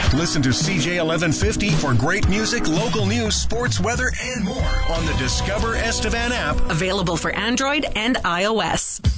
Listen to CJ 1150 for great music, local news, sports, weather, and more on the Discover Estevan app. Available for Android and iOS.